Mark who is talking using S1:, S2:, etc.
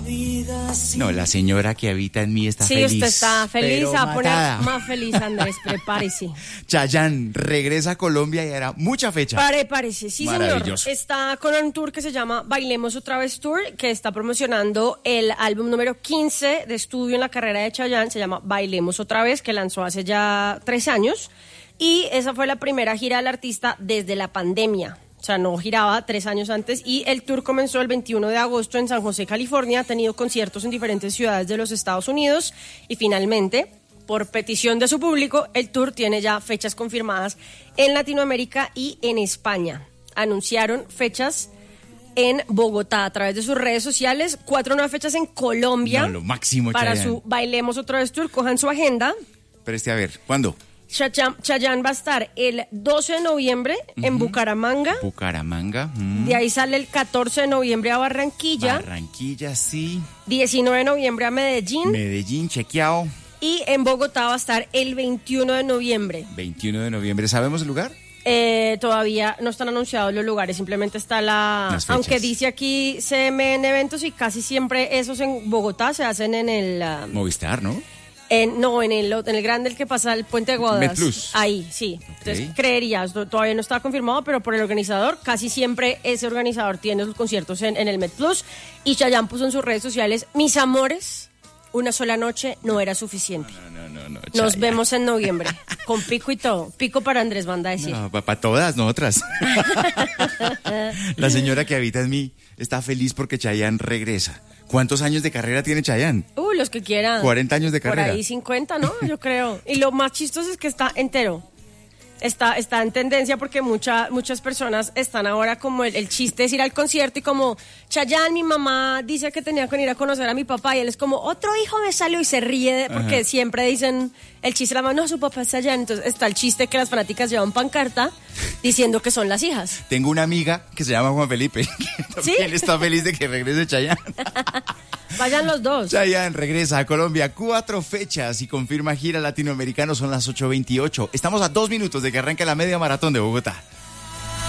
S1: No, la señora que habita en mí está
S2: Sí,
S1: feliz.
S2: usted está feliz,
S1: pero
S2: se va a poner
S1: matada.
S2: más feliz, Andrés, prepárese.
S1: Chayanne regresa a Colombia y hará mucha fecha.
S2: Prepárese, sí señor.
S1: Maravilloso.
S2: Está con un tour que se llama Bailemos Otra Vez Tour, que está promocionando el álbum número 15 de estudio en la carrera de Chayanne, se llama Bailemos Otra Vez, que lanzó hace ya 3 años. Y esa fue la primera gira del artista desde la pandemia. O sea, no giraba 3 años antes y el tour comenzó el 21 de agosto en San José, California. Ha tenido conciertos en diferentes ciudades de los Estados Unidos y finalmente, por petición de su público, el tour tiene ya fechas confirmadas en Latinoamérica y en España. Anunciaron fechas en Bogotá a través de sus redes sociales, 4 nuevas fechas en Colombia.
S1: No, lo máximo,
S2: para
S1: Chayanne.
S2: su Bailemos Otra Vez Tour. Cojan su agenda.
S1: Pero a ver, ¿cuándo?
S2: Chayanne va a estar el 12 de noviembre en Bucaramanga.
S1: Bucaramanga.
S2: De ahí sale el 14 de noviembre a Barranquilla.
S1: Barranquilla, sí.
S2: 19 de noviembre a Medellín.
S1: Medellín, chequeado.
S2: Y en Bogotá va a estar el 21 de noviembre.
S1: 21 de noviembre. ¿Sabemos el lugar?
S2: Todavía no están anunciados los lugares, simplemente está
S1: Las fechas.
S2: aunque dice aquí CMN Eventos y casi siempre esos en Bogotá se hacen en el...
S1: Movistar, ¿no?
S2: No, en el grande, el que pasa el Puente de Guadas.
S1: MedPlus.
S2: Ahí, sí. Entonces, creerías, todavía no está confirmado, pero por el organizador, casi siempre ese organizador tiene sus conciertos en el MedPlus. Y Chayanne puso en sus redes sociales, mis amores, una sola noche no era suficiente.
S1: No,
S2: Nos
S1: Chayanne.
S2: vemos en noviembre, con pico y todo. Pico para Andrés, manda a decir.
S1: No, para todas, no otras. La señora que habita en mí está feliz porque Chayanne regresa. ¿Cuántos años de carrera tiene Chayanne?
S2: Los que quieran.
S1: 40 años de carrera.
S2: Por ahí 50, ¿no? Yo creo. Y lo más chistoso es que está entero. Está en tendencia porque muchas personas están ahora como el chiste es ir al concierto y como Chayanne, mi mamá dice que tenía que ir a conocer a mi papá y él es como otro hijo me salió y se ríe porque siempre dicen el chiste de la mamá, no, su papá es Chayanne. Entonces está el chiste que las fanáticas llevan pancarta diciendo que son las hijas.
S1: Tengo una amiga que se llama Juan Felipe.
S2: ¿Sí?
S1: Él está feliz de que regrese Chayanne.
S2: Vayan los dos.
S1: Chayanne regresa a Colombia, 4 fechas y confirma gira latinoamericano, son las 8:28. Estamos a 2 minutos de que arranque la media maratón de Bogotá.